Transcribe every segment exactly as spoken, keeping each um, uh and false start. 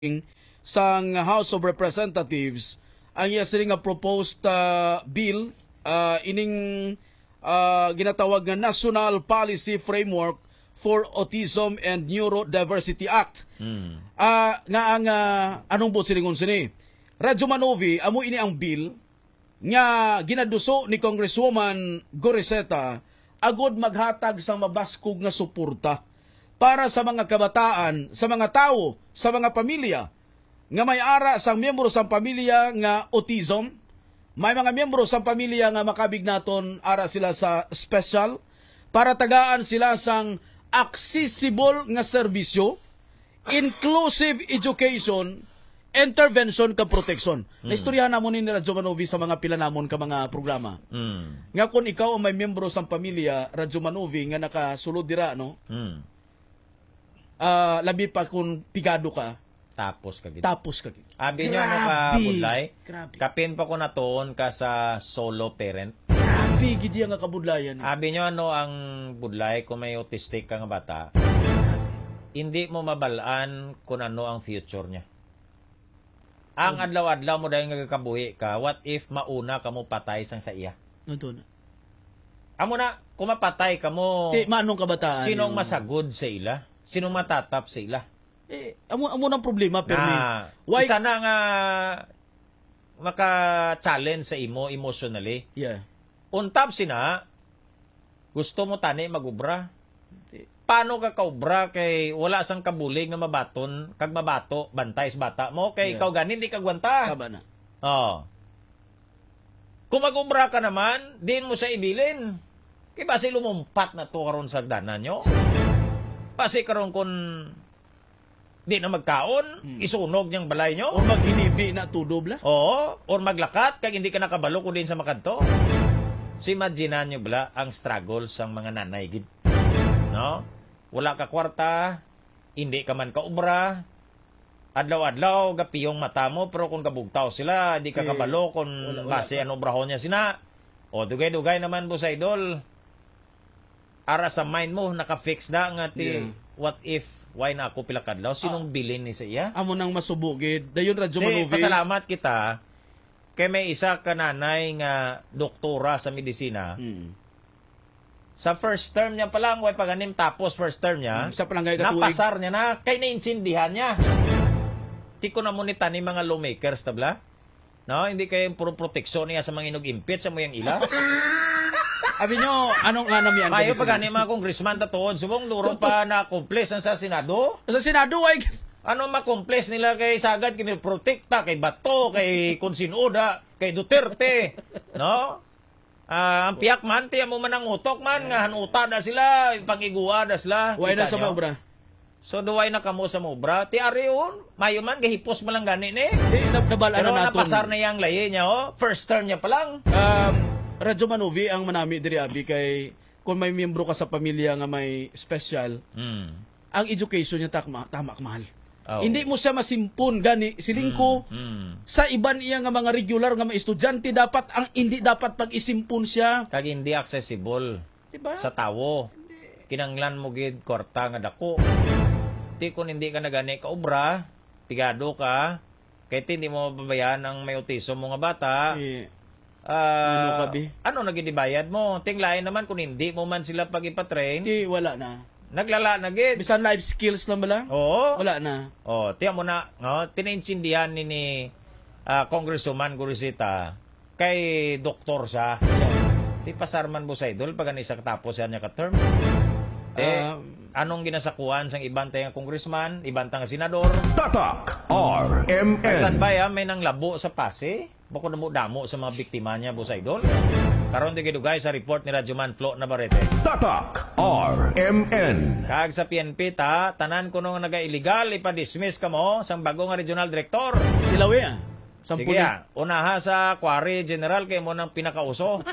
sang House of Representatives ang iya sini nga proposed uh, bill uh, ining uh, ginatawag nga National Policy Framework for Autism and Neurodiversity Act. Mm. Uh, nga ang uh, anong bot silingon sini? Radyo Manovi, amo ini ang bill nga ginaduso ni Congresswoman Goriseta agod maghatag sa mabaskog nga suporta para sa mga kabataan, sa mga tao, sa mga pamilya nga may ara sang miyembro sang pamilya nga autism, may mga miyembro sang pamilya nga makabig naton ara sila sa special para tagaan sila sang accessible nga serbisyo, inclusive education, intervention ka protection. Mm. Naistoryahan namon ni Radyo Manovi sa mga pila namon ka mga programa. Mm. Nga kung ikaw ang may miyembro sang pamilya Radyo Manovi nga nakasulod dira no. Mm. Uh, labi pa kung pigado ka, tapos ka gid. Tapos ka gid. Abi nyo ano ka budlay? Kapin pa ko na toon ka sa solo parent. Grabe gid nga kabudlayan. Abi nyo ano ang budlay kung may autistic ka nga bata. Hindi mo mabalaan kung ano ang future niya. Ang um, adlaw-adlaw mo dahil nga kabuhi ka, what if mauna ka mo patay sang sa iya? Nandun. Amo na, kung mapatay ka mo, Di, manong kabataan? Sinong yung... masagod sa ila? Sinong matatap sa ila? Eh, amo, amo ng problema, pero na, why... isa na nga maka-challenge sa imo emotionally. Yeah. Untap sina, gusto mo tani magubra. Paano ka kaubra kay wala sang kabulig nga mabaton, kag mabato, bantay sa bata mo, kay yeah. Ikaw ganin, di kagwanta. Kaba na. Oh. Kung magubra ka naman, din mo sa ibilin. Kaya basi lumumpat na to karon sa danan nyo. Basi karon kung di na magkaon, hmm. isunog niyang balay nyo. O maghinibi na tudob la. Oo. O maglakat, kag hindi ka nakabalo kung din sa makanto. Si imaginan nyo bala ang struggle sang mga nanay gid. No? Wala ka kwarta, hindi ka man kaubra, adlaw-adlaw, gapiyong mata mo, pero kung kabugtaw sila, hindi ka kabalo kung base ang obrahon niya sina. O, dugay-dugay naman po sa idol. Ara sa mind mo, naka-fix na nga ti, yeah. What if, why na ako pilakadlaw? Sinong ah, bilin ni sa iya? Amo nang masubugid. Dayon Radyo Manovi. Pasalamat kita, kay may isa ka nanay nga doktora sa medisina, hmm. Sa first term niya pa lang, way paganim tapos first term niya, sa palangay katuig, napasar niya na, kay nainsindihan niya. Tiko na muna ni mga lawmakers, tabla? No, hindi kayo puro proteksyon niya sa mga inog-impit sa muyang ila. Abi nyo, anong nga nami ang Mayo paganim mga congressman tatoon, subong luro pa na accomplish sa Senado. Sa Senado, ay... Ano ma-accomplish nila kay Sagad, kay protekta, kay Bato, kay Consinoda, kay Duterte, no? Uh, ang piyak man, tiya mo man ang utok man, nga hanuta na sila, pangiguwa na sila. Huwag na sa maubra. So, duway na kamo sa maubra. Ti ariyon, mayo man, gahipos mo lang gani ni. Eh, nabalaan Pero na natin. napasar na yung layi niya, oh. First term niya pa lang. Um, Radyo Manovi, ang manami diri abi kay, kung may miyembro ka sa pamilya nga may special, mm. ang education niya takma, tamak mahal. Oh. Hindi mo siya masimpon gani silingko mm, mm. sa iban iya nga mga regular nga mga estudyante dapat ang hindi dapat pag-isimpon siya kag hindi accessible diba? Sa tawo. Kinanglan mo gid kwarta nga dako. Ti kun hindi ka na gani ka obra, pigado ka, kay hindi mo mababayan ang may autism mo nga bata. Eh, uh, ano ka bi? Ano na gid bayad mo? Tinglain naman kung hindi mo man sila pag-ipatrain. Di wala na. Naglala na gid. Bisan life skills lang bala? Oo. Wala na. Oh, tiyan mo na, no? Tinainsindihan ni ni uh, Congresswoman Goriseta kay doktor siya. Yeah. Ti pasarman mo sa idol pag ani sa tapos yan niya ka term. Te, uh, anong ginasakuan sang ibang tayong congressman, ibang tayong senador? Tatak R M N. San ba ya may nang labo sa pase? Bako na mo damo sa mga biktima niya po sa idol. Karon di gidugay sa report ni Radyoman Flo Navarrete. Tatak R M N. Kag sa P N P ta, tanan ko nung naga-illegal, ipa-dismiss ka mo sang bago nga regional director. Silawi ah. Sige ah, unaha sa Quarry General kay mo nang pinakauso.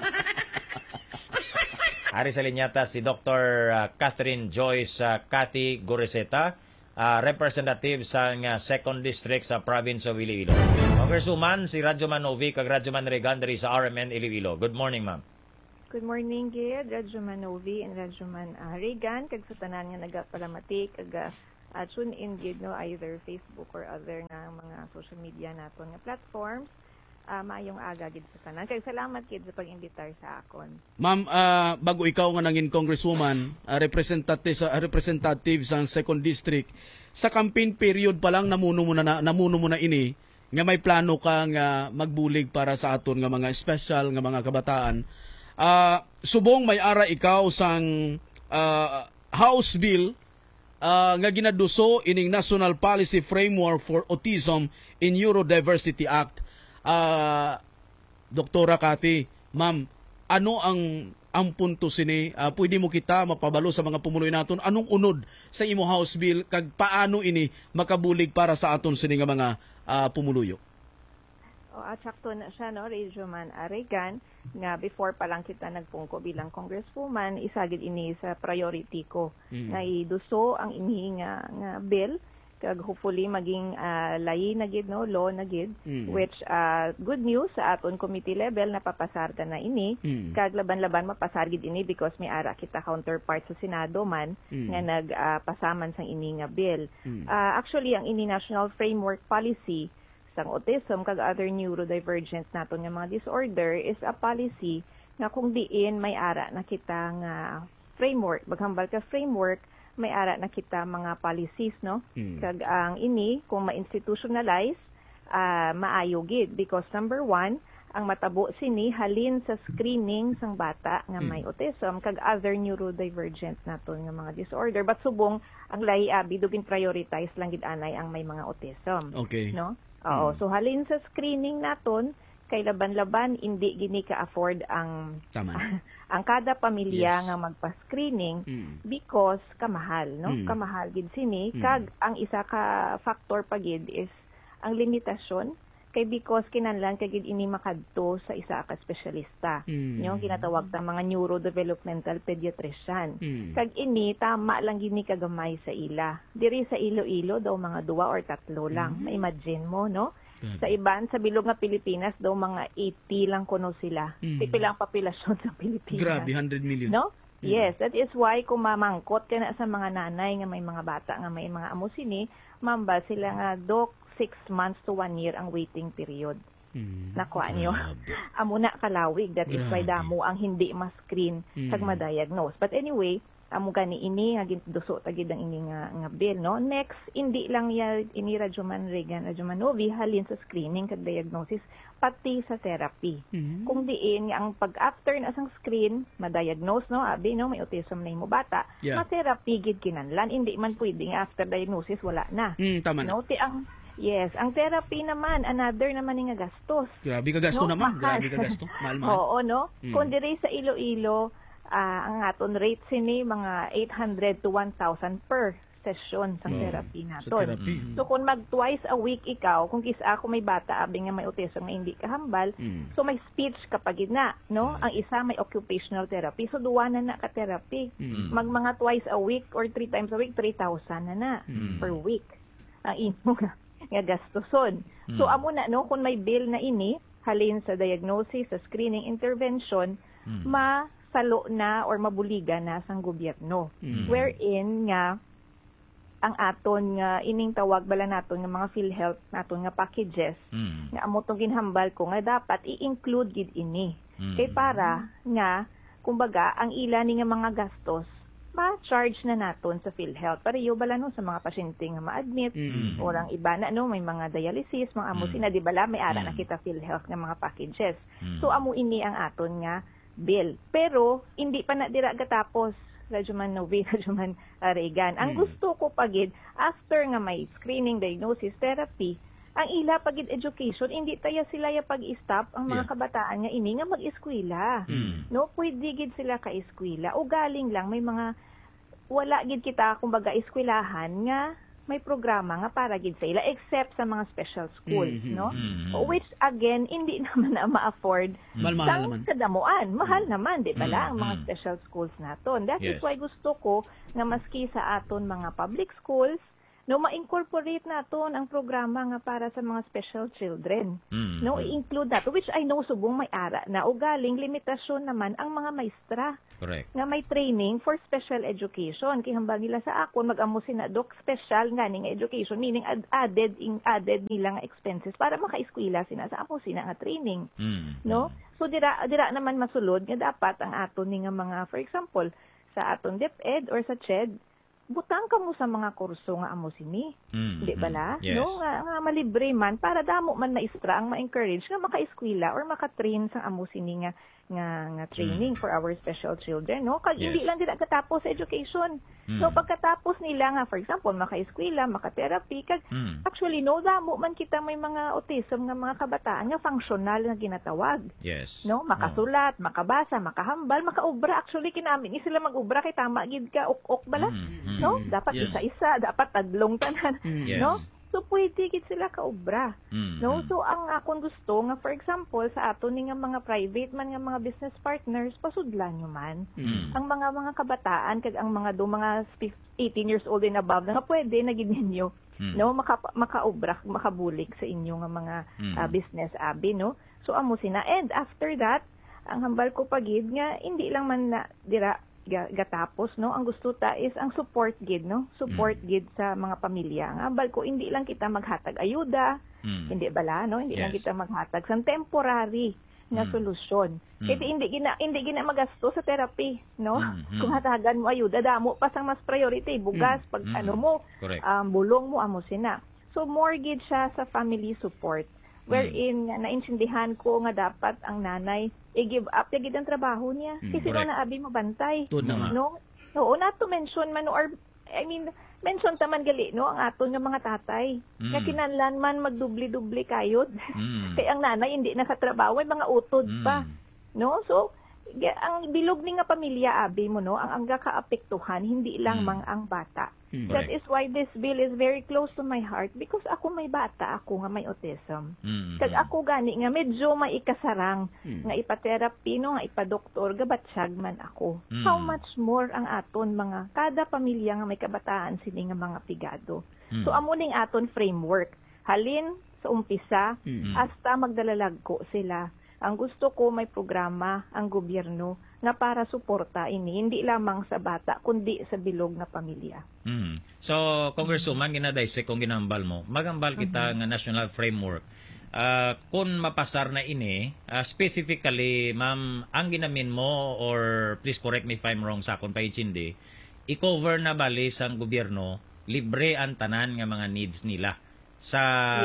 Hari sa linyata si Doctor Uh, Catherine Joyce uh, Cathy Goriseta, uh, representative sa uh, second District sa province of Iloilo. Congresswoman, si Radyo Manovi kag Radyo Manregan dari sa R M N Iloilo. Good morning, ma'am. Good morning, Gid. Radyo Manovi and Radyo Man uh, Regan, kag sa tanan nga nagapalamati, kag uh, tune in gid no either Facebook or other nga mga social media naton nga platforms. Uh, maayong aga gid sa tanan. Kay salamat gid sa pag-imbitar sa akon. Ma'am, ah, bago ikaw nga nangin congresswoman, ah, representative sa ah, representative sa second district, sa campaign period pa lang namuno mo na na- namuno mo na ini nga may plano ka nga magbulig para sa aton nga mga special nga mga kabataan. Ah, subong may ara ikaw sang ah, House Bill ah, nga ginaduso ining National Policy Framework for Autism in Neurodiversity Act. Ah, Doktora Cathy, ma'am, ano ang ang punto sini? Ah, pwede mo kita mapabalo sa mga pumuloy naton anong unod sa imo House Bill kag paano ini makabulig para sa aton sini nga mga ah, pumuluyo? O at sakto na siya no, Radio Man Aregan, nga before pa lang kita nagpungko bilang congresswoman, isagid ini sa priority ko. Mm. Nga iduso ang inhi nga, nga bill kag hopefully maging uh, layi na gid no law na gid Mm. which uh, good news sa aton committee level napapasar ka na ini Mm. kag laban-laban mapasar gid ini because may ara kita counterpart sa Senado man Mm. nga nagpasaman sang ini nga bill. Mm. Uh, actually ang ini National Framework Policy sang autism kag other neurodivergence naton nga mga disorder is a policy nga kung diin may ara na kita nga framework maghambal ka framework may ara na kita mga policies no Mm. kag ang ini kung ma-institutionalize uh, maayo gid because number one ang matabo sini halin sa screening sang bata nga may autism kag other neurodivergent naton nga mga disorder but subong ang lahi abi dugin prioritize lang gid anay ang may mga autism Okay. no oo so halin sa screening naton kay laban-laban hindi gini ka-afford ang Tama. ang kada pamilya Yes. nga magpa-screening Mm. because kamahal no Mm. kamahal gid sini Mm. kag ang isa ka factor pa gid is ang limitasyon kay because kinahanglan kay gid ini makadto sa isa ka espesyalista Mm. yung ginatawag ta mga neurodevelopmental pediatrician Mm. kag ini tama lang gini kagamay sa ila diri sa Iloilo daw mga duwa or tatlo lang ma-imagine mo no sa iban sa bilog nga Pilipinas daw mga eighty lang kuno sila Mm. mm. pilang populasyon sa Pilipinas Grabe, one hundred million. no yes that is why kung mamangkot ka na sa mga nanay nga may mga bata nga may mga amo sini mamba sila nga doc six months to one year ang waiting period Mm. nakuha niyo Grabe. amo na kalawig that is why Grabe. damo ang hindi ma-screen Mm. kag ma-diagnose but anyway amo gani ini nga ginduso tagid ang ini nga nga bill no next hindi lang ya ini Radyoman Regan Radyoman Novi halin sa screening kag diagnosis pati sa therapy Mm. kung diin nga ang pag after na sang screen ma-diagnose no abi no may autism na imo bata Yeah. ma-therapy gid kinahanglan hindi man pwede nga after diagnosis wala na Mm, tama na. no ti ang yes ang therapy naman another naman nga gastos Grabe ka gasto no, naman. mahal. Grabe ka gasto. Mahal-mahal. Oo, no? Mm. Kung diri sa Iloilo, ah, ang aton rate sini mga eight hundred to one thousand per session sa Oh, therapy Sa naton. therapy. So kung mag twice a week ikaw, kung kisa ako may bata abi nga may autism nga hindi kahambal, Mm. so may speech kapag na, no? Ang isa may occupational therapy. So duwa na na ka therapy. Mm. Mag mga twice a week or three times a week, three thousand na na Mm. per week. Ang imo nga nga gastuson. So amo na no kung may bill na ini halin sa diagnosis, sa screening intervention, masalo na or mabuliga na sang gobyerno. Mm. Wherein nga ang aton nga ining tawag bala naton nga mga PhilHealth naton nga packages Mm. nga amo tong ginhambal ko nga dapat i-include gid ini. Mm. Kay para nga kumbaga ang ila ni nga mga gastos ma-charge na naton sa PhilHealth. Pareho bala no sa mga pasyente nga ma-admit Mm. orang iba na no may mga dialysis, mga amo Mm. sina di bala may ara Mm. na kita PhilHealth nga mga packages. Mm. So amo ini ang aton nga bill. Pero hindi pa na dira gatapos Radyoman Novi, Radyoman uh, Regan. Ang Mm. gusto ko pagid after nga may screening, diagnosis, therapy, ang ila pagid education, hindi taya sila ya pag-stop ang mga Yeah. kabataan nga ini nga mag-eskwela. Mm. No, pwede gid sila ka eskwela. O galing lang may mga wala gid kita kumbaga eskwelahan nga may programa nga para gid sa ila except sa mga special schools, Mhm. no? Mhm. Which again hindi naman na ma-afford Mahal-mahal sa naman. kadamuan. Mahal naman, di ba Mm, la, ang mga mm. special schools naton. That Yes. is why gusto ko nga maski sa aton mga public schools, no ma-incorporate naton ang programa nga para sa mga special children. Mm. No, i-include that, which I know subong may ara na o galing limitasyon naman ang mga maestra Correct. nga may training for special education. Kaya hambal nila sa akon mag-amo sina doc special nga nga education, meaning ad- added in added nila nga expenses para maka-eskwela sina sa amo sina nga training. Mm. No? So dira dira naman masulod nga dapat ang aton ni nga mga, for example, sa aton DepEd or sa C H E D, butang ka mo sa mga kurso nga amo sini. Mm, Di ba la? yes. No, nga, nga malibre man para damo man maestra ang ma-encourage nga maka-eskwela or maka-train sa amo sini nga nga, nga training for our special children, no? Kag Yes. hindi lang dila katapos sa education. Mm. So pagkatapos nila nga, for example, maka-eskwela, maka-therapy, kag Mm. actually no damo man kita may mga autism nga mga kabataan nga functional nga ginatawag. Yes. No, Oh. makasulat, makabasa, makahambal, makaubra. Actually kinamin ni sila mag-ubra kay tama gid ka ok-ok bala. Mm, mm. No, dapat Yes. isa-isa, dapat tadlong tanan. Yes. No? So pwede gid sila kaubra. Mm, No, mm. so ang akong gusto nga for example sa ato ni nga mga private man nga mga business partners pasudlan nyo man. Mm. Ang mga mga kabataan kag ang mga do mga eighteen years old and above nga pwede na gid ninyo. Mm. No, maka makaubra, makabulig sa inyo nga mga Mm. ah, business abi, no. So amo sina, and after that ang hambal ko pagid nga hindi lang man na dira ga- gatapos, no, ang gusto ta is ang support gid, no, support gid sa mga pamilya. Ang hambal ko hindi lang kita maghatag ayuda, Mm. hindi bala, no, hindi lang Yes. kita maghatag sang temporary nga Mm. solusyon. Mm. Kaya hindi gina hindi gina magasto sa therapy, no. Mm, mm. Kung hatagan mo ayuda, damo pa sang mas priority bugas pag Mm. ano mo, Correct. um, bulong mo amo sina. So mortgage siya sa family support wherein Mm. naintindihan ko nga dapat ang nanay i-give up ya gid ang trabaho niya. Mm, Kasi correct. na abi mabantay. Tuod na nga. No? Oo, not to mention man or I mean mention taman gali no ang aton nga mga tatay. Mm. Nga kinahanglan man magdubli-dubli kayod. Mm. Kay ang nanay hindi nakatrabaho, may mga utod Mm. pa. No? So ga- ang bilog ni nga pamilya abi mo no, ang angga kaapektuhan hindi lang Mm. mang ang bata. Mm. That Correct. is why this bill is very close to my heart because ako may bata, ako nga may autism. Mm. Kag ako gani nga medyo may ikasarang Mm. nga ipa-therapy no, nga ipa-doktor gabatsyag man ako. Mm. How much more ang aton mga kada pamilya nga may kabataan sini nga mga pigado. Mm. So amo ning aton framework. Halin sa umpisa Mm. hasta magdalalagko sila. Ang gusto ko may programa ang gobyerno nga para suporta ini hindi lamang sa bata kundi sa bilog nga pamilya. Mm. So, Congresswoman, ginadaisek kung ginambal mo, magambal kita nga national framework. Ah, kung mapasar na ini, ah, specifically, ma'am, ang ginamin mo, or please correct me if I'm wrong sa akong paitsindi, i-cover na bali sang gobyerno, libre ang tanan nga mga needs nila sa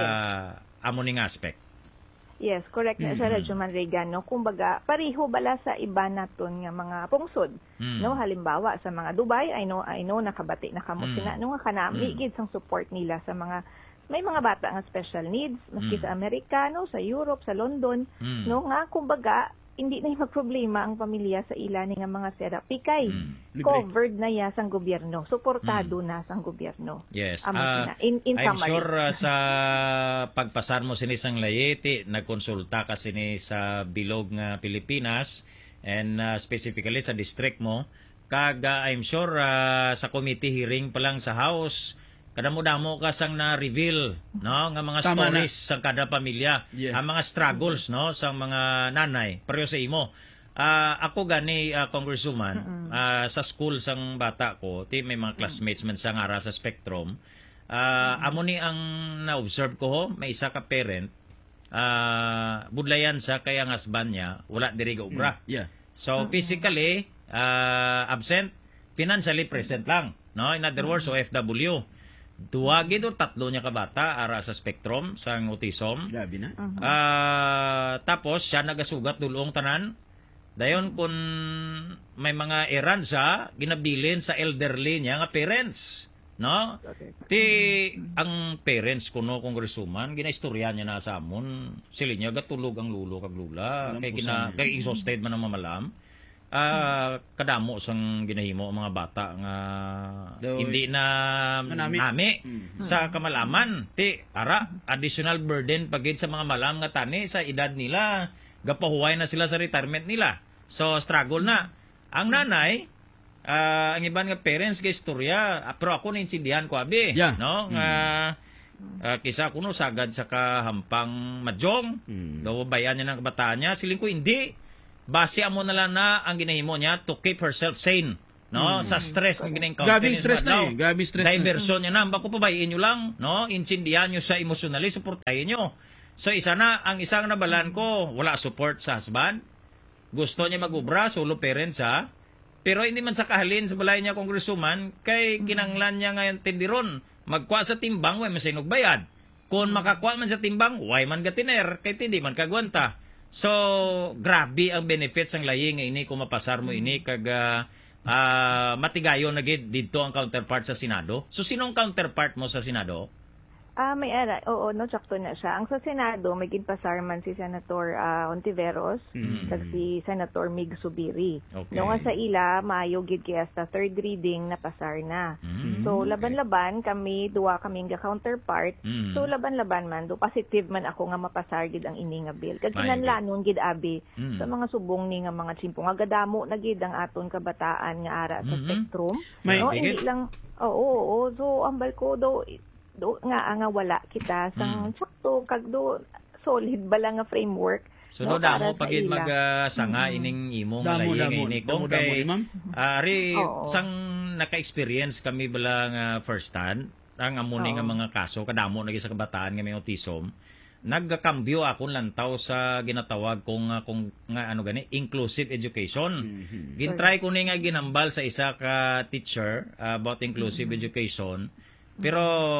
amoning aspect. Yes, correct na siya, Mhm. Radyo Manregan. No? Kumbaga, pariho bala sa iba naton nga mga pungsod. Mm. No, halimbawa sa mga Dubai, I know I know nakabati na kamo Mm. sina no nga kanami Mm. gid sang support nila sa mga may mga bata nga special needs maski Mm. sa Amerika, no, sa Europe, sa London, Mm. no nga kumbaga hindi na magproblema ang pamilya sa ila ni nga mga therapy kay Mm. Libre. covered na ya sang gobyerno, suportado na sang gobyerno. Yes. Amo Ah, sina. in, in I'm summary. sure uh, sa pagpasar mo sini sang layeti, nagkonsulta ka sini sa bilog nga Pilipinas and uh, specifically sa district mo. Kag uh, I'm sure uh, sa committee hearing pa lang sa House, kadamo-damo ka sang na-reveal no nga mga Tama na. stories sa kada pamilya, Yes. ang mga struggles no sa mga nanay pareho sa imo. Ah, ako gani uh, Congresswoman, ah, sa school sang bata ko, ti may mga classmates man sa ngara sa Spectrum. Ah, amo ni ang na-observe ko ho, may isa ka parent, ah, budlayan sa kay ang husband niya, wala diri ga ubra. Yeah. So physically ah, absent, financially present lang, no? In other words, O F W. Duwagid o tatlo niya ka bata ara sa Spectrum sang autism. Grabe na. Ah, tapos siya nagasugat dulong tanan. Dayon kun may mga errands sa ginabilin sa elderly niya nga parents, no? Ti ang parents kuno Congresswoman ginaistorya niya na sa amon. Sila niya gatulog ang lulo kag lula Alam kay po gina sa- kay exhausted man ang mamalam. Ah, kadamo sang ginahimo ang mga bata nga Daw- hindi na Nga nami. nami Mm. sa kamalaman. Ti ara additional burden pagid sa mga malam nga tani sa edad nila. Gapahuway na sila sa retirement nila. So struggle na. Ang nanay ah, ang iban nga parents nga istorya, ah, pero ako naintindihan ko abi, Yeah. no? Nga ah, kisa kuno sagad sa kahampang madyong, Mm. daw bayan niya ng kabataan niya, siling ko hindi. Base amo na lang na ang ginahimo niya to keep herself sane. No, sa stress ng gina-encounter. Mm. Grabing stress na eh. Grabing stress na. Diversion niya na. Bako pabayin nyo lang, no? Insindihan nyo sa emotionally, supportahin nyo. So, isa na, ang isang nabalan ko, wala support sa husband. Gusto niya mag-ubra, solo parents, ha? Pero hindi man sa kahalin sa balay niya congresswoman, kay kinanglan niya ngayon tindiron. Magkwa sa timbang, way masinog bayad. Kung makakwa man sa timbang, way man gatiner, kay hindi man kagwanta. So, grabe ang benefits ang layi nga ini kung mapasar mo ini kag uh, uh, matigayon na gid dito ang counterpart sa Senado. So, sinong counterpart mo sa Senado? Ah, may ara. Oo, no, sakto na siya. Ang sa Senado, may ginpasarman si Senator ah, Ontiveros, Mm. kag si Senator Mig Subiri. Okay. No nga sa ila, maayo gid kaya sa third reading na pasar na. Mm. So, laban-laban kami, duwa kaming ga-counterpart. Mm. So, laban-laban man, do positive man ako nga mapasar gid ang ini nga bill. Kag May kinanlanon gid abi Mm. sa mga subong ni nga mga tsimpo nga gadamo na gid ang aton kabataan nga ara sa Mhm. spectrum. May- no, Bigit. hindi lang oo, oo, so ambal ko do do nga nga wala kita sang Mm. sakto kag do solid bala nga framework. So, no, no, para damo sa pagid ila. mag-sanga ining imo nga Damo, layi nga damo. ini. Damo, Kung damo, kay, eh, ma'am. ari, Oo. sang naka-experience kami bala nga first hand, ang amuni nga Oo. mga kaso, kadamo na sa kabataan nga may autism, nagkakambyo akong lantaw sa ginatawag kung, kung nga ano gani, inclusive education. Mm-hmm. Gintry ko ni nga ginambal sa isa ka teacher uh, about inclusive education. Pero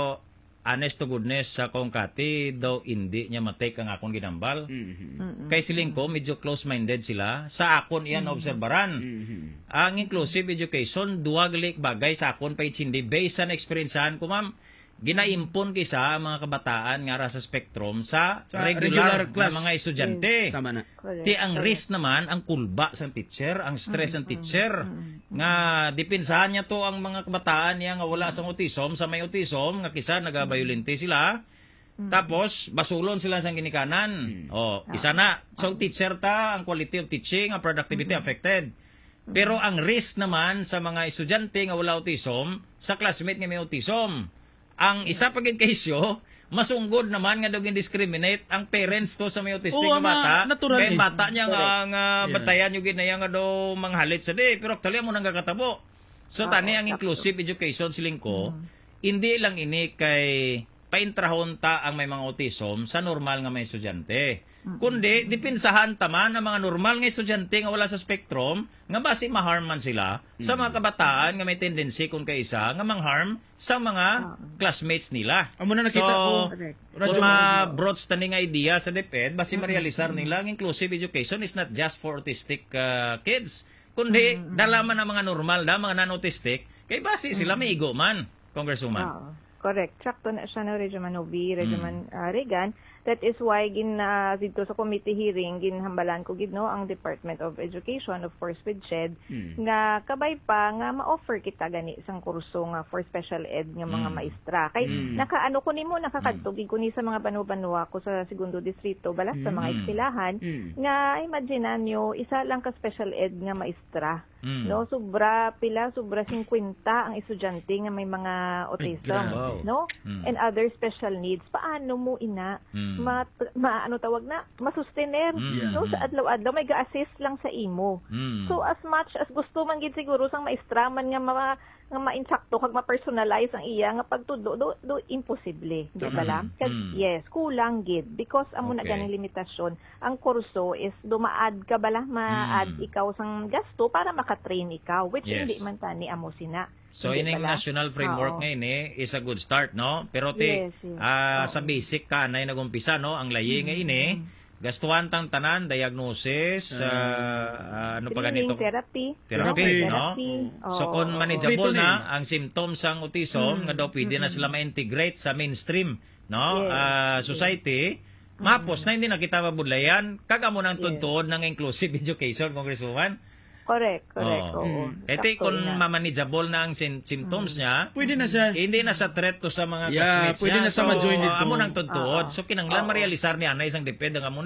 honest to goodness sa kong kati daw hindi niya matake ang akong ginambal. Mhm. Kay siling ko medyo close-minded sila. Sa akon iyan obserbaran. Mhm. Ang inclusive education duwa gali bagay sa akon pa hindi based sa experiencean ko ma'am. Ginaimpon kisa ang mga kabataan nga ra sa spectrum sa, Sa regular, regular class. na mga estudyante. Tama na. Correct. Ti ang Correct. risk naman ang kulba sa teacher, ang stress ng teacher. Nga dipinsahan niya to ang mga kabataan niya nga wala sa autism, sa may autism nga kisa nagabayolente sila. Tapos basulon sila sa ginikanan. Oh, isa na. So teacher ta, ang quality of teaching, ang productivity affected. Pero ang risk naman sa mga estudyante nga wala autism, sa classmate nga may autism. Ang isa pagid kaysyo, masunggod naman nga dugin discriminate ang parents to sa may autistic Oo, nga bata. ma- natural Kaya eh. bata niya nga, nga Yeah. batayan yung ginaya nga daw manghalit sa di. Pero actually mo nang kakatabo. So tani ang inclusive education siling ko, hindi lang ini kay paintrahon ta ang may mga autism sa normal nga may estudyante. Kundi, dipinsahan taman ang mga normal nga estudyante nga wala sa spectrum, nga basi maharm man sila sa mga kabataan nga may tendency kung kaisa nga mangharm sa mga classmates nila. Amo na nakita so, ko. kung Radyo- ma-broad standing idea sa DepEd, basi ma-realisar nila ang inclusive education is not just for autistic uh, kids, kundi dalaman ang mga normal na mga non-autistic, kay basi sila may igo man, Congresswoman. Oo. Correct. Sakto na siya no, Regiman Obi, Regiman ah, Regan. That is why gin uh, dito sa committee hearing ginhambalan ko gid no ang Department of Education of course with S H E D Mm. nga kabay pa nga ma-offer kita gani isang kurso nga for special ed nga mga Mm. maestra. Kay Mm. nakaano ko nimo nakakadtog ko ni sa mga banwa-banwa ko sa segundo distrito balas sa mga Mm. eskwelahan Mm. nga imagine nyo isa lang ka special ed nga maestra. Mm. No, sobra pila, sobra fifty ang estudyante nga may mga autism, grabe. no? Mm. And other special needs. Paano mo ina Mm. ma, ma ano tawag na, masustener, Mm. no? Sa adlaw-adlaw may ga-assist lang sa imo. Mm. So as much as gusto man gid siguro sang maestra man nga ma nga ma-insakto kag ma-personalize ang iya nga pagtudo do, do imposible, di ba Tama. lang? Kag Mm. yes, kulang gid because amo na Okay. ganing limitasyon. Ang kurso is dumaad ka bala ma-add Mm. ikaw sang gasto para maka-train ikaw which Yes. hindi man tani amo sina. So, Hindi ining bala? national framework Oo. ngayon eh, is a good start, no? Pero ti, Yes, yes. ah, Oo. sa basic ka na nagumpisa, no? Ang layi nga ini, gastuhan tang tanan, diagnosis, ah, ah, ano pa Screening, ganito? therapy, Therapy, Therapy. no? therapy. So, Oo, kung oo, manageable Pito na ang symptoms sang autism, nga daw pwede na sila ma-integrate sa mainstream, no? Yes. Ah, society, mapos na hindi na kita mabudlayan, kaga mo ng Yes. tuntuod ng inclusive education, Congresswoman. Correct, correct. Oo. Oo. Ete, Sakto kung ina. mamanageable na ang sim- symptoms niya, Pwede na siya. hindi na sa threat to sa mga Yeah, classmates pwede niya. na sa ma-join dito. amo nang tuntuod. Oo. So, kinanglan Oo. ma-realisar ni Anay isang depende nga mo ni.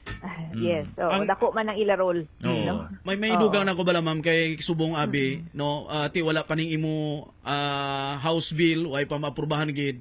Ah, Yes. So, Ang- dako man ang ilarol. Oo. No? May may Oo. dugang na ko bala ma'am kay subong abi no ah, ti wala pa ning imo ah, house bill way pa maaprubahan gid.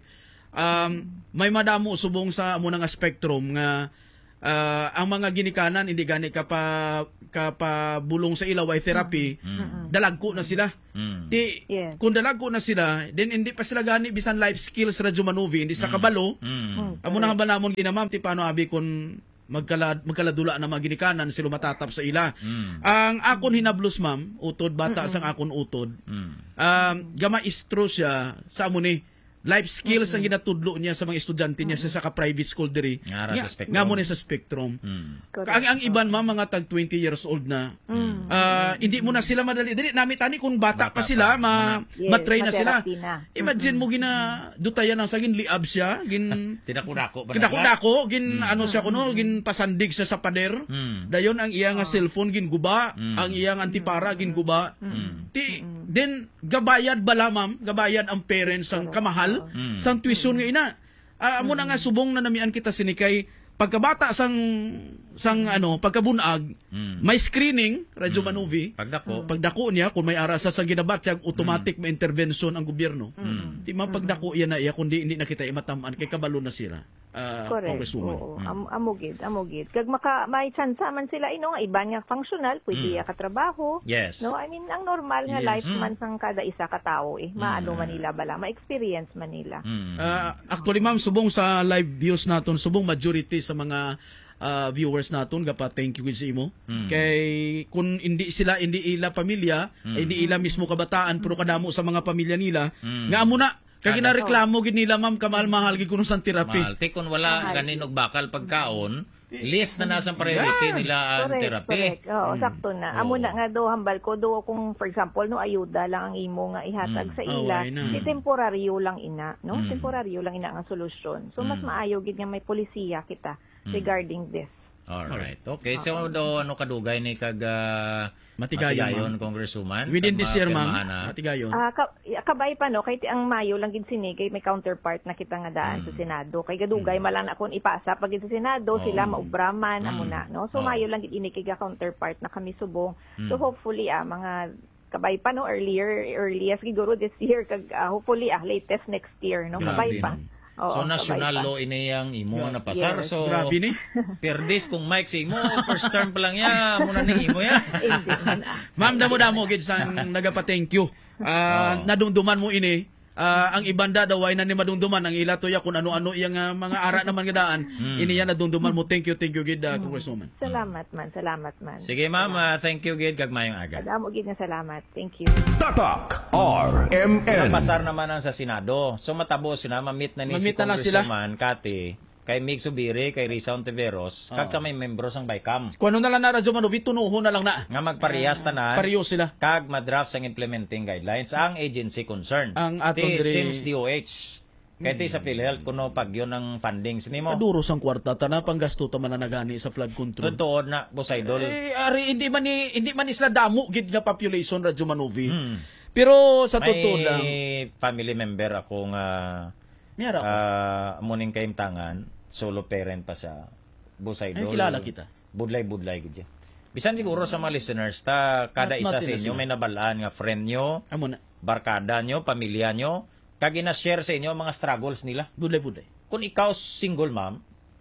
Um, may madamo subong sa amo nga spectrum nga ah, ang mga ginikanan hindi gani ka pa ka pa bulong sa ilaw ay therapy dalagko na sila. Mm. Ti Yes. kung dalagko na sila then hindi pa sila gani bisan life skills radyo manuvi hindi sa kabalo. Mm. Amo na banamon ginamam ti paano abi kun magkala magkaladula na mga ginikanan sila matatap sa ila. Mm. Ang akon hinablos ma'am, utod bata sang akon utod. Mm. Um gama istro siya sa amo ni life skills ang ginatudlo niya sa mga estudyante niya sa saka private school diri. Nga ra sa Spectrum. Nga mo ni sa Spectrum. Mm. Correct. Ang, ang iban ma'am mga tag twenty years old na. Mm. Ah, hindi mo na sila madali. Dili nami tani kung bata, Bata pa sila pa. ma Yes, matrain na sila. ma-therapy na. Imagine mo gina dutayan ang sagin liab siya, gin Tinako-dako ba na Kidako-dako, gin ano siya kuno, gin pasandig siya sa pader. Mm. Dayon ang iya nga cellphone gin guba, ang iyang antipara gin guba. Ti then gabayad bala ma'am, gabayad ang parents ang kamahal Mm. sang tuition nga ina. Ah, amo na nga subong na namian kita sinikay pagkabata sang sang ano pagkabunag Mm. may screening radyo manuvi. Pagdako. Pagdako niya kung may arasa sa ginabatsyag automatic may intervention ang gobyerno. Di mapagdako yan na iya kundi hindi na kita imatamaan kay kabalo na sila. Ah, Correct. Congresswoman. Oo. Am amugid, amugid. Kag maka may chance man sila ino nga iba nga functional, pwede Mm. mm. ka trabaho. Yes. No, I mean ang normal nga Yes. life man sang kada isa ka tawo eh. Maano man nila bala, ma-experience man nila. Mm. Ah, actually ma'am subong sa live views naton subong majority sa mga ah, viewers naton gapa thank you gid sa imo. Mm. Kay kung hindi sila hindi ila pamilya, Mm. ay hindi ila mismo kabataan pero kadamo sa mga pamilya nila, Mm. nga amo na kay Kada- ginareklamo gid nila ma'am kamahal-mahal gid kuno sang therapy. Mahal. Ti kung wala Mahal. ganin og bakal pagkaon, list na nasa priority Yeah. nila ang Correct, therapy. correct. Oo, sakto na. Oo. Amo na nga do hambal ko do kung for example no ayuda lang ang imo nga ihatag Mm. sa ila, Away na. di temporaryo lang ina, no? Mm. Temporaryo lang ina ang solusyon. So mas Mm. maayo gid nga may polisiya kita regarding this. Alright. Okay. So, do, ano kadugay ni kag uh, Matigayon, ma'am. Congresswoman? Within Kag this year mapirmahan ma'am, na- matigayon. Ah, ka, kabay pa no kay ti ang Mayo lang gid sini kay may counterpart na kita nga daan Mm. sa Senado. Kay gadugay malang na kon ipasa pag sa Senado Oo. sila maubraman Mm. amo na no. So Oo. Mayo lang gid ini kay ga counterpart na kami subong. Mm. So hopefully ah mga kabay pa no earlier earliest siguro this year kag ah, hopefully ah latest next year no kabay Grabe, pa. no? Oo, So, kabay national pa. law ini yang imo Yeah. na pasar. Yes. So, Grabe ni. Perdis kung Mike si imo, first term pa lang ya, muna ni imo ya. Hindi man, ah. Ma'am damo-damo gid sang nagapa-thank you. Ah, Oo. nadumduman mo ini. Ah, ang ibanda daw ay na ni madumduman ang ila to ya kung ano-ano iyang ah, mga ara naman gadaan. Mm. Ini yan nadumduman mo. Thank you, thank you gid ah, Congresswoman. Salamat man, salamat man. Sige, ma'am. ah, thank you, Gid. Kag mayong aga. Damo gid nga salamat. Thank you. Tatak R M N. Napasar naman ang sa Senado. So, matabo sila. Mamit na ni si Mamit na na sila. Congresswoman Kati, kay Mig Subiri, kay Risa Ontiveros, kag sa may membro sang Baykam. Kung ano na lang na radyo manovi, tunuho na lang na. Nga magparehas tanan. Pareho sila. Kag madraft sang implementing guidelines ang agency concerned. Ang aton Ti diri- Sims D O H. Kaya ti sa PhilHealth kuno pag yun ang funding nimo. Kaduro sang kwarta ta na panggasto ta man na nagani sa flood control. Totoo na Bosaydol. Eh, ari hindi man ni hindi man isla damo gid nga population radyo manovi. Hmm. Pero sa May totoo lang, family member ako nga miyara ko. uh, muning kaimtangan, solo parent pa sa Bosaydol. Ay, kilala kita. Budlay-budlay gid siya. Bisan siguro sa mga listeners ta kada Mat- isa mati sa na inyo sila. may nabalaan nga friend nyo, Amo na. barkada nyo, pamilya nyo, kag ina-share sa inyo ang mga struggles nila. Budlay-budlay. Kung ikaw single mom,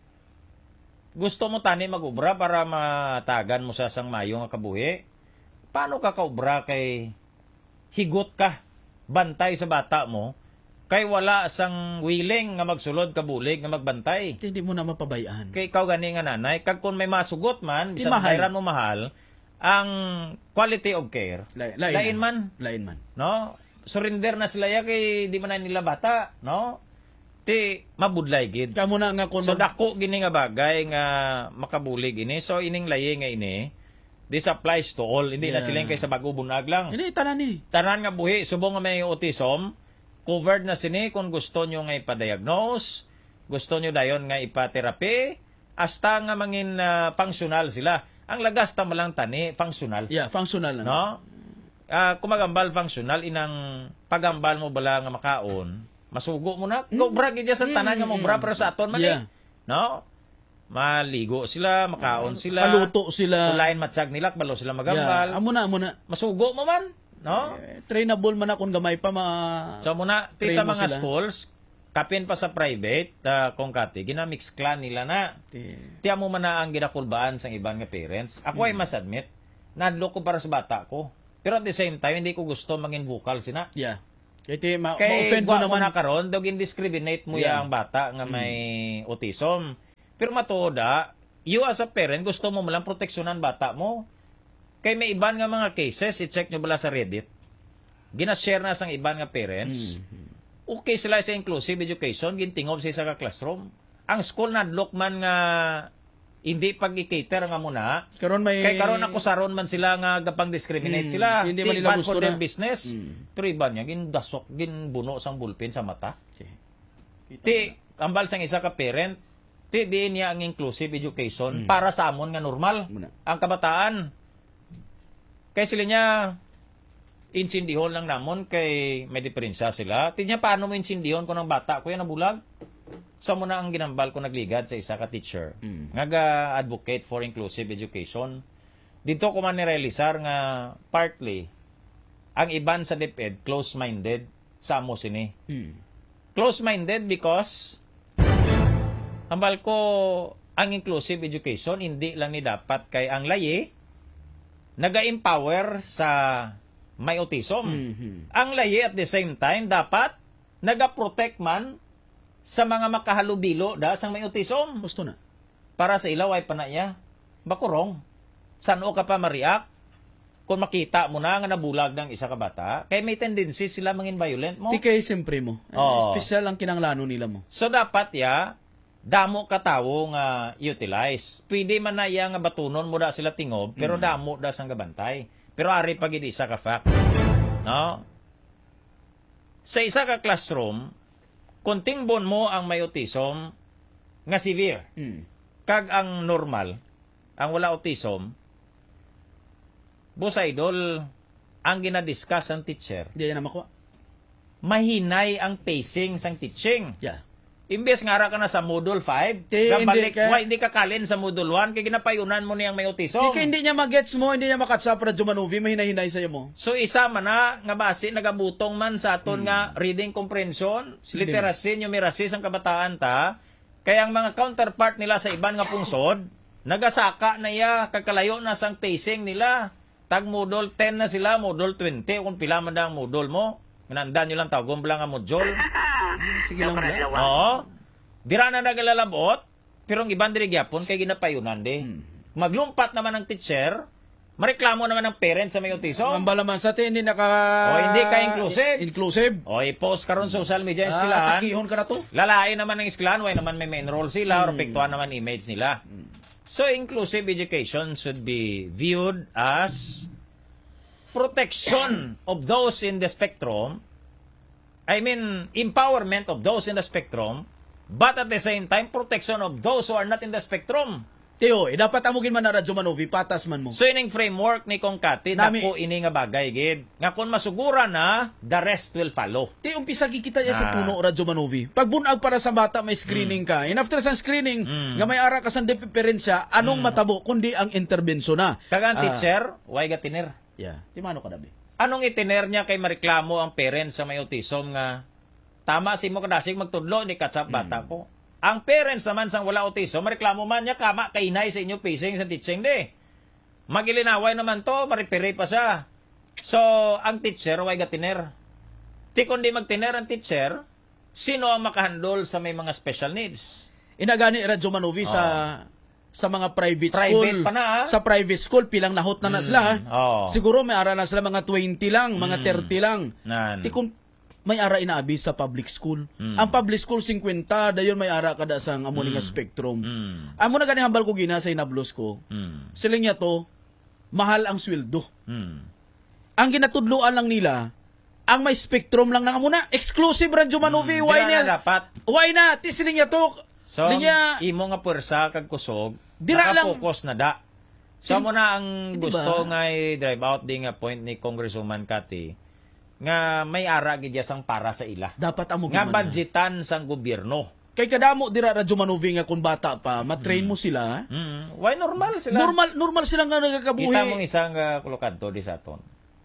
gusto mo tani mag-ubra para matagan mo sa sang mayo nga kabuhi, paano ka kaubra kay higot ka, bantay sa bata mo, kay wala sang willing nga magsulod kabulig nga magbantay. Hindi mo na mapabayaan. Kay ikaw gani nga nanay, kag kung may masugot man, Di bisan mahal. bayran mo mahal, ang quality of care, Lain, lain man, Lain man. no? Surrender na sila ya kay di man na nila bata, no? Ti mabudlay gid. Kamo na nga kung So mag- dako gini nga bagay nga makabulig ini. So ining layi nga ini, this applies to all. Hindi na Yeah. sila kay sa bago bunag lang. Hindi tanan ni. Tanan nga buhi, subong nga may autism, covered na sini kung gusto nyo nga ipa-diagnose, gusto nyo dayon nga ipa-therapy, hasta nga mangin uh, functional sila. Ang lagas ta malang tani, functional. Yeah, functional lang. No? Ah, kumagambal functional, inang pagambal mo bala nga makaon, masugo mo na. Go bra gid sa tanan nga mo bra pero sa aton man Yeah. eh. No? Maligo sila, makaon sila. Kaluto sila. Ulain matsag nila, balo sila Yeah. magambal. Amo na, amo na. Masugo mo man, no? Eh, trainable man akong gamay pa ma... So muna, ti train sa mo mga sila. schools, kapin pa sa private, uh, kung kati, ginamix clan nila na. Ti- Tiya mo man na ang ginakulbaan sa ibang nga parents. Ako ay mas admit, nadlo ko para sa bata ko. Pero at the same time, hindi ko gusto maging vocal sina. Yeah. Kaya ti, ma- Kay ma-offend mo gwa mo naman. na karon, daw indiscriminate mo Yeah. ya ang bata nga may autism. Pero matuoda, you as a parent, gusto mo malang proteksyonan bata mo. Kay may iban nga mga cases, i-check nyo bala sa Reddit. Gina-share na sang iban nga parents. Okay sila sa inclusive education, gintingob sa isa ka classroom. Ang school nadlok man nga hindi pag-i-cater nga muna. Karon may... Kay karon ako saron man sila nga gapang discriminate Mm, sila. hindi Di man nila bad gusto for their na. business. Mm. Pero iba niya, gindasok, ginbuno sang bulpin sa mata. Okay. Kita Ti, mo ambal sang isa ka parent, ti di niya ang inclusive education para sa amon nga normal. Muna. Ang kabataan. Kay sila niya, insindihon lang namon kay may diferensya sila. Ti niya, paano mo insindihon ko ng bata ko yan nabulag? So muna ang ginambal ko nagligad sa isa ka teacher. Mm. Nga ga-advocate for inclusive education. Dito ko man nirealisar nga partly, ang iban sa DepEd, close-minded sa amo sini. Hmm. Close-minded because ambal ko ang inclusive education hindi lang ni dapat kay ang layi naga-empower sa may autism. Mhm. Ang layi at the same time dapat naga-protect man sa mga makahalubilo da sang may autism. Gusto na. Para sa ilaw ay panaya. Bakurong. Saan o ka pa mariak? Kung makita mo na nga nabulag ng isa ka bata, kaya may tendency sila mangin violent mo. Ti kay siyempre mo. Oo. Special ang kinanglano nila mo. So dapat ya, damo ka tawo nga utilize. Pwede man na iya nga batunon mo da sila tingob, pero damo da sang gabantay. Pero ari pag isa ka fact. No? Sa isa ka classroom, kunting bon mo ang may autism nga severe. Hmm. Kag ang normal, ang wala autism, Boss Idol, ang ginadiscuss ang teacher, Di yan na makuha. mahinay ang pacing sang teaching. Yeah. Imbes nga ara ka na sa Module five, Di, gabalik, hindi ka- wa, hindi ka kalin sa Module one, kaya ginapayunan mo niyang may autism. Di ka hindi niya magets mo, hindi niya makatsa para Jumanovi, mahinahinay sa'yo mo. So isa man na, nga base, nagabutong man sa aton nga reading comprehension, literacy, numeracy sang kabataan ta, kaya ang mga counterpart nila sa iban nga pungsod, nagasaka na iya, kakalayo na sang pacing nila. Tag module ten na sila, module twenty, kung pila man na ang module mo. Manandaan nyo lang tawagong lang ang module. Sige lang ba? Oo. Dira na nagalalabot, pero ang ibang diri gyapon kay ginapayunan de. Maglumpat naman ang teacher, mareklamo naman ang parents sa may autism. Ang balaman sa atin, hindi naka... O, hindi ka inclusive. Inclusive. O i-post karon sa social media Ah, ang eskwelahan. takihon ka na to. Lalain naman ng eskwelahan, way naman may ma-enroll sila, or apektuhan naman image nila. So, inclusive education should be viewed as protection of those in the spectrum. I mean, empowerment of those in the spectrum, but at the same time, protection of those who are not in the spectrum. Teo, eh, dapat amugin man na Radyo Manovi, patas man mo. So, ining framework ni Kong Kati, Nami- dako ini nga bagay, gid. Nga kung masugura na, the rest will follow. Teo, umpisa kikita niya sa Ah. puno Radyo Manovi. Pag bunag para sa bata, may screening ka. And after sa screening, nga may ara ka sa diferensya, anong matabo, kundi ang intervensyon na. Kagang Ah, teacher, way gatiner. Yeah. Di mano ka dabi. Anong itiner niya kay mareklamo ang parents sa may autism nga tama si mo kadasig magtudlo ni katsap bata ko. Ang parents naman sang wala autism, mareklamo man niya kama kainay sa inyo pacing sa teaching de. Magilinaway naman to, maripiri pa siya. So, ang teacher, way gatiner. Ti kundi magtiner ang teacher, sino ang makahandol sa may mga special needs? Inagani Radyo Manovi sa sa mga private, Ah. Private school. pa na, ah. Sa private school, pilang nahot na na sila. ha? Oo. Siguro may ara na sila mga twenty lang, mga thirty lang. Nan. Ti kung may ara inaabi sa public school. Mm. Ang public school fifty, dayon may ara kada sang amo nga spectrum. Mm. Amo na gani hambal ko gina sa inablos ko. Mm. Sila niya to, mahal ang sweldo. Mm. Ang ginatudluan lang nila, ang may spectrum lang na amo na. Exclusive Radyo Manovi, Mm. why Dira na niya? dapat. Why na? Ti sila niya to. So, niya, imo nga pwersa kag kusog, Dira lang- nakapokus na da. So, mo na ang Di ba? gusto nga i-drive out di nga point ni Congresswoman Cathy, nga may ara gid sang para sa ila. dapat amo Nga gimana. budgetan sang gobyerno. Kay kadamo dira Radyo Manovi nga kung bata pa, matrain mo sila. Mm. Why normal sila? Normal normal sila nga nagakabuhi. Kita mong isang uh, kulukanto di sa aton.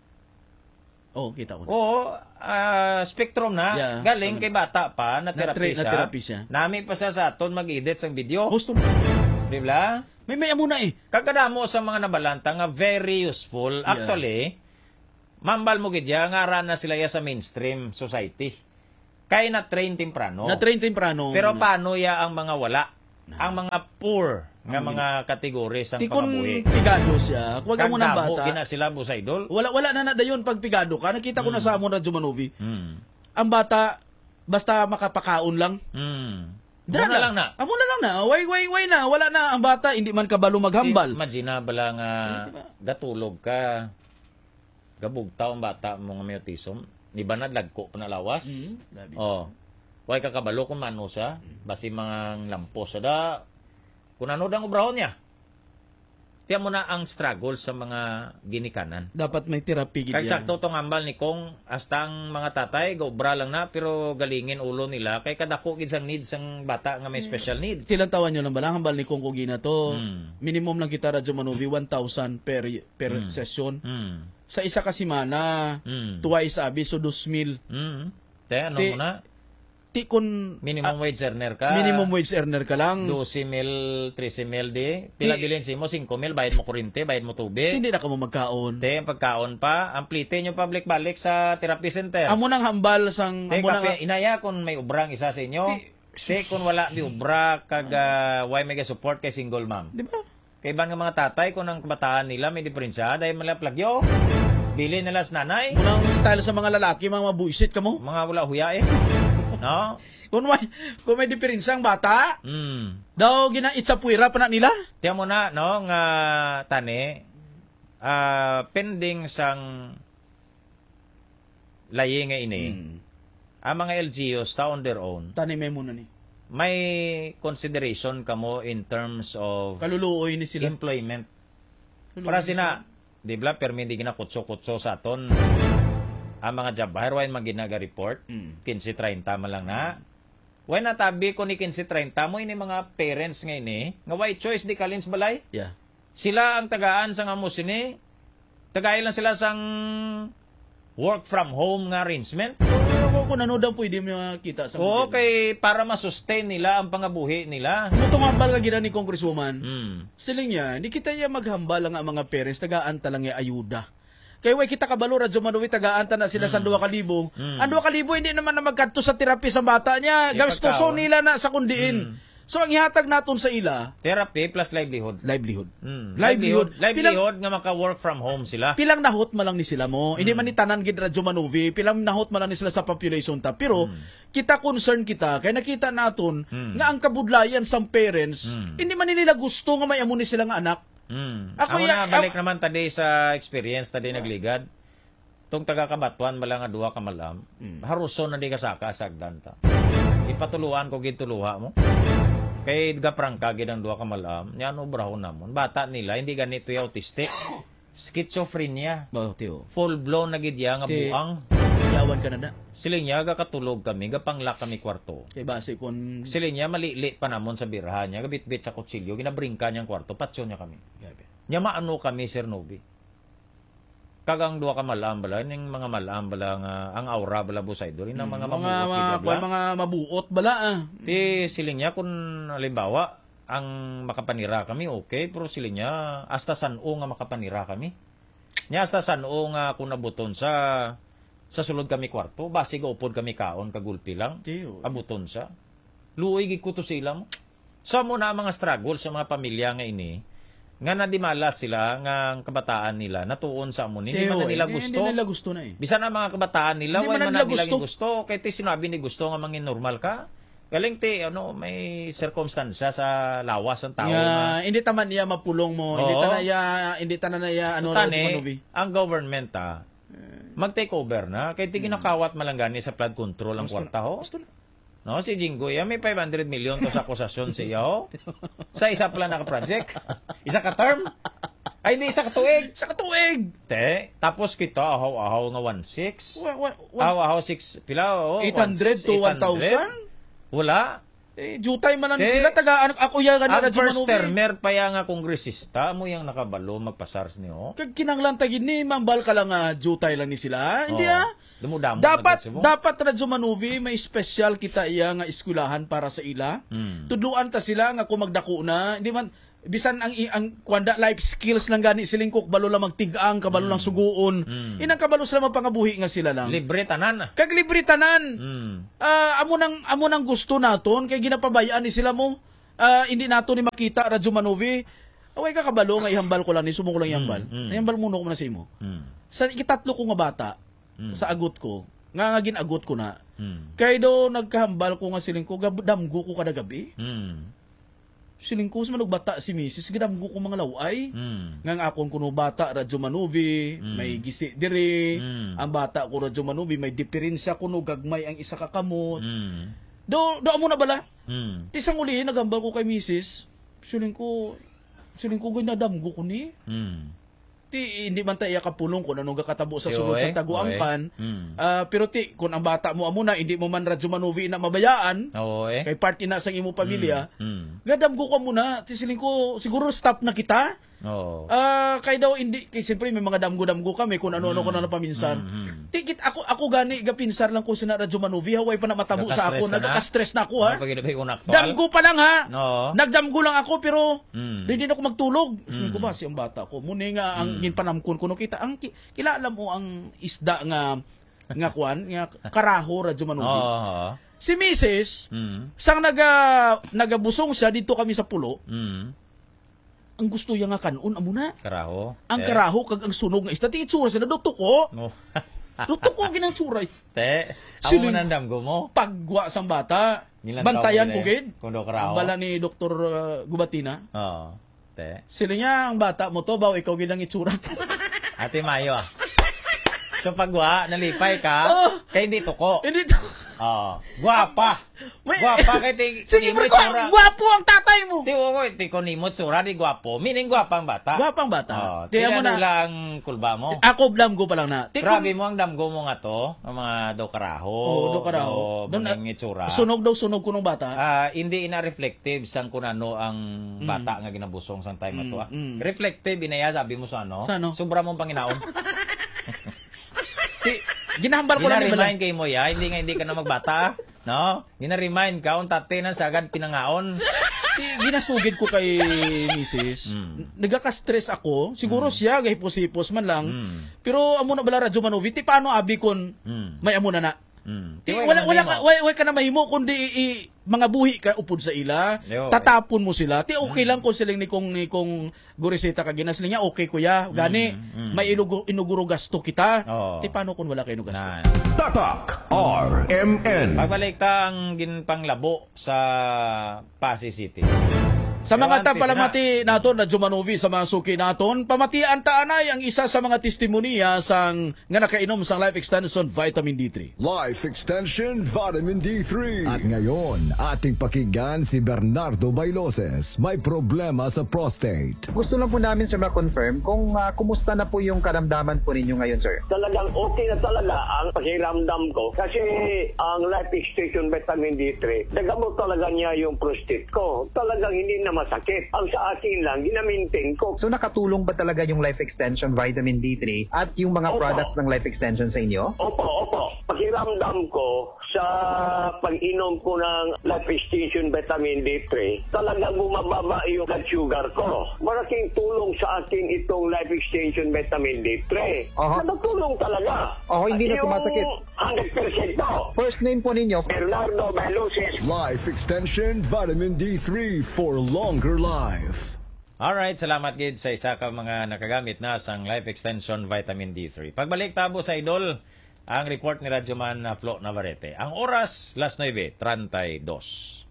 Oh, kita ko. Na. Oo, ah, spectrum na. Yeah. Galing kay bata pa, na therapy Na-tra- siya. na-therapy siya. Nami pa siya sa aton mag-edit sang video. Gusto Di ba? may may amo na eh. Kagkadamo sa mga nabalanta nga very useful. Yeah. Actually, mambal mo gidya, nga ara na sila ya sa mainstream society. Kaya na-train temprano. Na-train temprano. Pero paano ya ang mga wala? Ang mga poor nga mga kategorya sang Di kun pangabuhi. pigado siya, huwag mo ng Kagdamo bata. gina sila busa idol. Wala wala na na dayon pag pigado ka. Nakita ko na sa amon Radyo Manovi. Mm. Ang bata basta makapakaon lang. Mm. Dira Muna lang na. Amo na lang na. Way way way na. Wala na ang bata hindi man kabalo maghambal. Imagine na bala nga gatulog ka. Gabugtaw ang bata mo nga may autism. Di ba nadlagko pa na lawas? Mm. Oh. Way ka kabalo kung mano sa basi mga lampos da. Kung ano dang ubrahon niya. Tiyan mo na ang struggle sa mga ginikanan. Dapat may therapy gid Kaya yan. sakto tong ambal ni Kong, hasta ang mga tatay, gaubra lang na, pero galingin ulo nila, kay kadako gid sang needs ang bata nga may special needs. Silang tawan nyo lang ba? Hambal ni Kong Kugina to. Mm. Minimum lang kita Radyo Manovi one thousand per per session. Mm. Sa isa ka semana, Mm. twice abi so two mil. Mm. Te, ano Ti- mo na? Ti kun Minimum wage earner ka. minimum wage earner ka lang. twelve mil, thirteen mil di. Pila Ti- bilin si mo, five mil, bayad mo kurente, bayad mo tubig. Hindi na ka mo magkaon. Te, ang pagkaon pa, amplitin yung public balik sa therapy center. Amo nang hambal sang Te, amo nang kape, inaya kung may ubrang isa sa inyo. Ti- Te, kung wala di ubra, kag uh, why mega support kay single mom. di ba? Kay ibang nga mga tatay, kung ang kabataan nila may diferensya, dahil malaplagyo. Bili nila sa nanay. Unang style sa mga lalaki, mga mabuisit ka mo. Mga wala huya eh. No? Kung may, kung may diferensya ang bata, Mm. daw gina itsapuira pa na nila. Tiyan mo na, no, nga tani, ah pending sang layi nga ini, ang mga L G Us ta on their own, Tani may muna ni. may consideration kamo in terms of Kaluluoy ni sila. employment. Kaluluoy Para ni sina, di ba, permi di ginakutso-kutso sa aton ang mga job bahir, wain maginaga report, Mm. fifteen thirty man lang na. Wain natabi ko ni fifteen thirty mo ini mga parents nga ini, nga why choice di kalins balay? Yeah. Sila ang tagaan sa nga mo sini. Tagay lang sila sang work from home nga arrangement. Pero kung ano daw pwede mo makita sa Oo, mga- kay para ma-sustain nila ang pangabuhi nila. Mutong hambal ka gina ni Congresswoman. Mm. Siling niya, di kita iya maghambal ang mga parents, tagaan talang iya ayuda. Kaya way kita kabalo, Radyo Manovi, tagaan ta na sila sa duwa kalibo. Ang duwa kalibo, hindi naman na magkanto sa therapy sa bata niya. Di Gastuso pagkaon. nila na sa kundiin. So, ang ihatag naton sa ila, Therapy plus livelihood. livelihood. Mm. Livelihood. Livelihood, livelihood nga maka-work from home sila. Pilang nahot man lang ni sila mo. Hindi man ni tanan gid Radyo Manovi, pilang nahot man lang ni sila sa population ta. Pero kita concern kita kay nakita naton nga ang kabudlayan sa parents, hindi man nila gusto nga may amo ni sila nga anak. Mm. Ako Ako, ya- na, balik naman tadi sa experience, tadi nagligad. Tong taga-kabatuan, mala nga duha ka malam, haruson na di kasaka sa agdanta. Ipatuluan ko gituluha mo. Kay gaprangka gid ang duha ka malam, nya ano brahon namon. Bata nila hindi ganito yung autistic. Schizophrenia. Ba, tiyo. Full blown na gid ya nga Si- buang. Yawan ka na na. Siling niya gakatulog kami, gapanglak kami kwarto. Kay base kun Siling niya malili pa namon sa birahan niya, gabit-bit sa kutsilyo, ginabringka niyang kwarto, patsyon niya kami. Nya maano kami, Sir Nobi. Kagang duha ka malam bala, ning mga malam bala nga, ang aura bala busay doon, mga mga mga mabuot, mga, bla, bla. mga, mga mabuot bala ah. Ti siling niya, kung halimbawa, ang makapanira kami, okay, pero siling niya, hasta saan-o nga makapanira kami. Nya hasta saan-o nga kung nabuton sa sa sulod kami kwarto, basig upod kami kaon, kagulpi lang, Tiyo. abuton sa. Luoy gid ko to sila mo. So mo na ang mga struggle sa mga pamilya nga ini, nga nadimala sila nga ang kabataan nila natuon sa amo, hindi Tiyo, man na nila eh, gusto. Hindi nila gusto na eh. Bisan ang mga kabataan nila, Hindi why man man nila na nila gusto. gusto. Kay ti sinabi ni gusto nga mangin normal ka. Galing ti ano may circumstansya sa lawas ang tao nga. Ya, hindi taman niya mapulong mo. Hindi Oo. tanan niya hindi tanan na iya ano So, Radyo tani, Manovi. ang government ah, mag-take over na. Kay ti ginakawat malanggani sa flood control ang kwarta ho. Gusto na. No, si Jinggoy, ah, may five hundred million to sa akusasyon sa iyo. Sa isa pala na ka-project. Isa ka term. Ay, hindi, isa ka tuig. Sa katuig. Te, tapos kita, ahaw-ahaw nga one six. Wa- wa- wa- Ahaw-ahaw six, pila, oh. eight hundred to one thousand? Wala. Eh, jutay man lang ni Eh, sila. Taga, ano, ako ya Ang ganun, first termer pa ya nga kongresista, mo yung nakabalo, magpa-SARS niyo. Kag kinanglan tagin ni mambal ka lang nga jutay lang ni sila. Hindi Oo. ah. Dumudamo Dapat na mo. dapat Radyo Manuvi may special kita iya nga eskwelahan para sa ila. Hmm. Tudluan ta sila nga kung magdako na, hindi man bisan ang i- ang kwanda life skills lang gani siling kok balo lang magtigang kabalo lang suguon. Hmm. Inang kabalo sila mapangabuhi nga sila lang. Libre tanan. Kag libre tanan. Hmm. Ah, amo nang amo nang gusto naton kay ginapabayaan ni sila mo. Ah, hindi nato ni makita Radyo Manuvi. Away ka kabalo nga ihambal ko lang ni sumo ko lang ihambal. Mm, mm. Ihambal mo ko na sa imo. Hmm. Sa ikitatlo ko nga bata Mm. sa agot ko, nga nga ginagot ko na. Hmm. Kay do nagkahambal ko nga siling ko gab- damgo ko kada gabi. Hmm. Siling ko sa manog bata si Missus gadamgo ko mga laway. Hmm. Nga nga akon kuno bata Radyo Manuvi, Mm. may gisi diri. Mm. Ang bata ko Radyo Manuvi may diferensya kuno gagmay ang isa ka kamot. Hmm. Do do amo na bala. Hmm. Tisang uli nagambal ko kay Missus Siling ko siling ko ginadamgo ko ni. Hmm. Ti hindi man ta iya kapulong ko nanong kakatabo sa Yo, sulod eh. sa taguangkan. Mm. Ah, pero ti kun ang bata mo amo na hindi mo man Radyo Manuvi na mabayaan Oo eh. kay party na sa imo pamilya. Hmm. Gadamgo ka muna, ti siling ko siguro stop na kita. Oo. Ah, kay daw hindi kay siyempre may mga damgo-damgo kami kung ano-ano ko na paminsan. Mm. Tikit ako ako gani gapinsar lang ko sa Radyo Manuvi, haway pa na matabo sa ako, Nagka-stress ka na? nagaka-stress na ako ha. Ano pag inabay ko naktual? Damgo pa lang ha. No. Nagdamgo lang ako pero Mm. hindi na ako magtulog. Sabi Mm. ko ba siyang bata ko, muni nga ang ginpanamkon ko no kita ang ki- kilala mo ang isda nga nga kwan, nga karaho Radyo Manuvi. Oo. Si Missus Mm. sang naga nagabusong siya dito kami sa pulo, Mm. ang gusto niya nga kanon amo na. Karaho. Ang Te. karaho kag ang sunog nga isda ti itsura sa duto ko. No. Duto ko ginang tsura. Te. Amo Siling- mo nandam ko mo. Pagwa sang bata. Nilang Bantayan taon ko din eh, gid. kundo karaho. Bala ni Doktor uh, Gubatina. Oo. Te. Sila niya ang bata mo to baw ikaw gid ang itsura. Ate Mayo ah. So pagwa, nalipay ka, Oh. kay hindi tuko. Hindi to. Oo. Guwapa. May- Guwapa kay ti Sige, tinimot bro, ko, sura. gwapo ang tatay mo. Ti ko ti ko nimot sura di guwapo. Meaning gwapang bata. Gwapang bata. Oo. Di Ti mo ano na. lang kulba mo. Ako blam ko pa lang na. Ti, Grabe mo ang damgo mo nga to, ang mga daw karaho. Oo, daw karaho. daw Doon, mga itsura. Sunog daw sunog ko nung bata. Ah, hindi ina reflective sang kunano ang bata nga ginabusong sang time ato. Ah. mm. Reflective inaya sabi mo sa ano? Sa ano? Sobra mong panginaon. Ti, ginahambal ko lang ni bala. Gina-remind kay mo ya, hindi nga hindi ka na magbata, no? Gina-remind ka on tate na sagad pinangaon. Ti, ginasugid ko kay Missus Mm. Nagaka-stress ako. Siguro siya gahipos-hipos man lang. Mm. Pero amo na bala Radyo Manuvi, ti paano abi kon Mm. may amo na na. Mm. Ti, Tiway wala naman wala mo. ka wala, wala ka na mahimo kundi i, mga buhi ka upod sa ila. Yo, Tatapon mo sila. Ti okay lang kung siling ni kong ni kong gurisita ka ginas niya, okay kuya. Gani mm. may inugo, inuguro gasto kita. Oo. Ti paano kung wala kayo gasto? Na. Tatak R M N. Pagbalik ta ang ginpanglabo sa Pasay City. Sa mga Ewan, tapalamati naton na Jumanovi sa mga suki naton, pamatian taanay ang isa sa mga testimonya sang nga nakainom sang Life Extension Vitamin D three. Life Extension Vitamin D three. At ngayon, ating pakinggan si Bernardo Bailoses. May problema sa prostate. Gusto lang po namin sir ma-confirm kung ah, kumusta na po yung karamdaman po ninyo ngayon sir. Talagang okay na talaga ang pakiramdam ko kasi ang Life Extension Vitamin D three, nagamot talaga niya yung prostate ko. Talagang hindi na masakit. Ang sa akin lang, ginamintain ko. So nakatulong ba talaga yung Life Extension Vitamin D three at yung mga Opo. products ng Life Extension sa inyo? Opo, opo. Pakiramdam ko sa pag-inom ko ng Life Extension Vitamin D three, talagang bumababa yung blood sugar ko. Malaking tulong sa akin itong Life Extension Vitamin D three. Aha. Nagtulong talaga. Oo, hindi At na sumasakit. yung one hundred percent to. First name po ninyo? Bernardo Bailoses. Life Extension Vitamin D three for longer life. Alright, salamat gid sa isa ka mga nakagamit na sang Life Extension Vitamin D three. Pagbalik tabo sa idol, ang report ni Radyoman na Flo Navarrete. Ang oras, las nueve treinta-dos.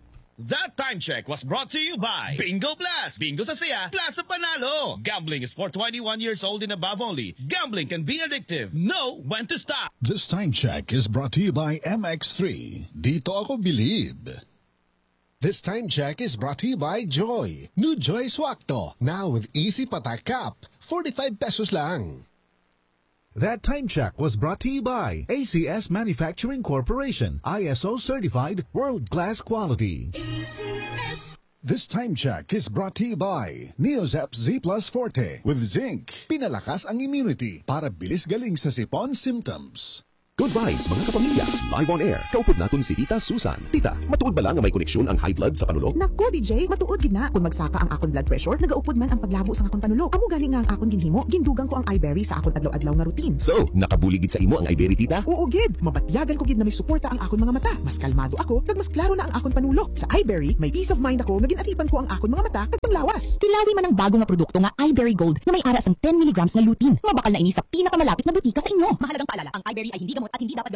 That time check was brought to you by Bingo Plus. Bingo sa saya, plus sa panalo. Gambling is for twenty-one years old and above only. Gambling can be addictive. Know when to stop. This time check is brought to you by M X three. Dito ako believe. This time check is brought to you by Joy. New Joy Swakto. Now with easy patak cap. forty-five pesos lang. That time check was brought to you by A C S Manufacturing Corporation, I S O certified, world-class quality. A C S. This time check is brought to you by Neozep Z Plus Forte with zinc. Pinalakas ang immunity para bilis galing sa sipon symptoms. Good vibes mga kapamilya, live on air. Kaupod naton si Tita Susan. Tita, matuod ba lang nga may koneksyon ang high blood sa panulok? Naku, D J, matuod gid na. Kung magsaka ang akon blood pressure, nagaupod man ang paglabo sa akon panulok. Amo gani nga ang akon ginhimo, gindugang ko ang iBerry sa akon adlaw-adlaw nga routine. So, nakabuligid sa imo ang iBerry, Tita? Oo gid, mabatyagan ko gid na may suporta ang akon mga mata. Mas kalmado ako, kag mas klaro na ang akon panulok. Sa iBerry, may peace of mind ako nga ginatipan ko ang akon mga mata kag panglawas. Tilawi man ang bago nga produkto nga iBerry Gold na may aras ang ten milligrams na lutein. Mabakal na ini sa pinakamalapit na butika sa inyo. Mahalagang paalala, ang iBerry ay hindi gamot at hindi dapat